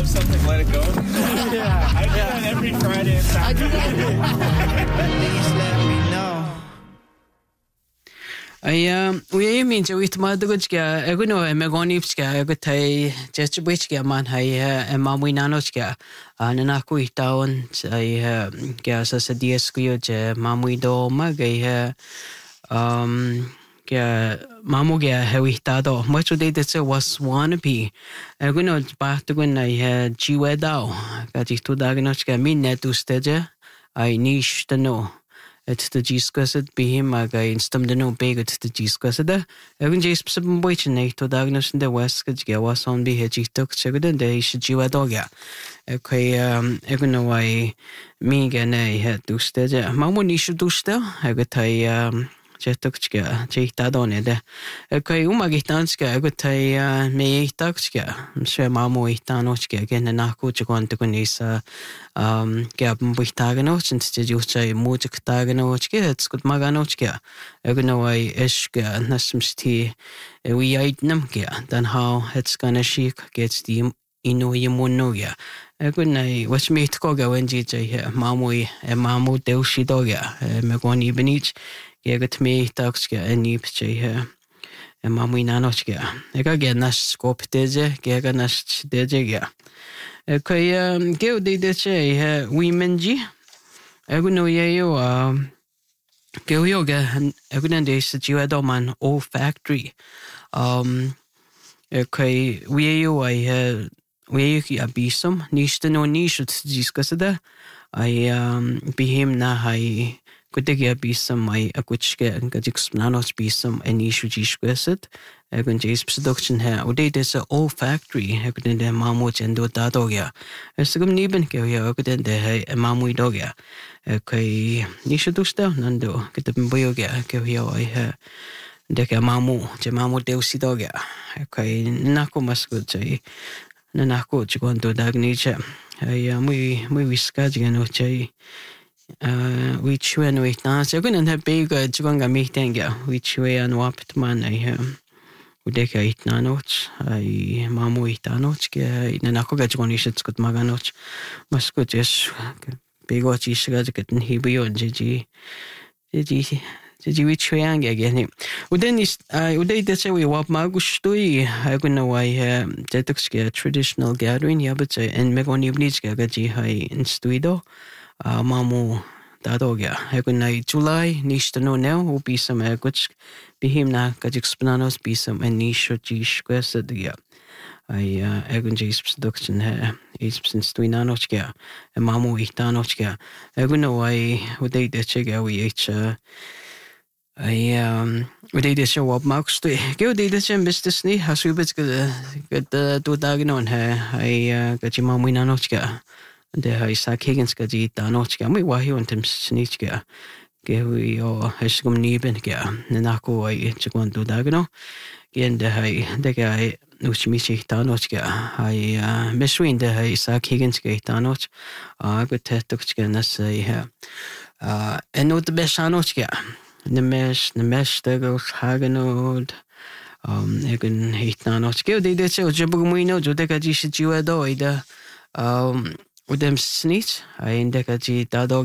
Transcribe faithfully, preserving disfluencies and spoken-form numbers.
love something, let it go. Yeah. I do yeah. that every Friday and I do Saturday. that. Please let me know. I um we mean to with my dog ska I go no me goni ska I go tai just which ska man hai e ma mu na no ska an na ku itaon I ga sa sa dies ku je ma mu do ma ga um ga ma mu ga he ita do much de de was wannabe I go no ba to go na he ji we do ga ti tu da no ska min net tu steje I nish to know het de discussed be him aga instam de no big het de discussed de even jes some boych ne to diagnose de west ge was on be he tok chegden de is jiwa doga okay um even no I me gen e het du stede mamu ni shu du ste aga tai um je tok chge je ta do ne de okay uma ge tanska aga tai me tok chge se mamu ita no chge gen na ku chgon to ni sa um ge bu ta no sind je ju chai mu chg ta no chge het skut maga no chge aga no I is ge nasm sti we ait nam ge dan how it's gonna shik gets the ino yemono ya aga nei was me to go when je je mamu e mamu de shi do ya me gon ibnich ge got me takske en nip je he e mamu na no chge aga ge nas skop deje ge ga nas deje ge okay ge de de che he we menji aga no ye yo ge yo ge aga ne de se ju do man o factory um okay we yo I we you a bisum nishta no nishu discussada I um behim na hai kutige bisum I a kuchke gadix nanos bisum and nishu discussed egun jes production here o de this all factory egun de mamu jendo dadogia esgum niben ke ya egun de hai mamu dogia okay nishu dusta nando kitabin boyogia ke ya I ha de ke mamu je mamu de usidogia okay nako masku na nako chgon to dagnicha ai muy muy wiska jgano chai uh we chuen we na so gun ha big chgon ga mi tenga we chue an wapt man ai udeka itna noch ai mamu itna noch ke na nako ga chgon is skut maganoch masko jes big och is ga getn hibion jiji jiji Did we try and get again? Uden is I udai de se we wap magustui I go no I detukske traditional gathering ya but en me gon ibnitska ga ji hai in stuido mamu dadogya I go na July nishta no now will be some eguch behim na ga explanos be some en nisho ji squesa dia I egun jis production ha is since three nanochka and mamu itanochka I go no I udai de chega we each I um we did show up Max to go did this in business ni hasu bit good good do dag on her I got your mom wina nochka de I sa Higgins ga ji ta nochka we wa hi on tim snichka ge we o hasgum ni ben ga na ko I chgon do dag no gen de I de ga no chimi chi ta nochka I miswin de I sa Higgins ga ta noch a go tetukka na say uh and no the best nochka na mesh na mesh de go haganod um egun hitna no skill de de so jebug muino jo de ka ji shi jiwa do ida um udem snitch I indeka ji ta do